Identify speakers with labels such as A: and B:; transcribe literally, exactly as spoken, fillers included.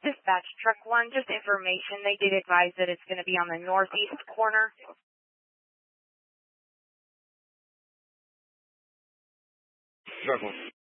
A: dispatch, truck one, just information. They did advise that it's going to be on the northeast corner.
B: Truck one.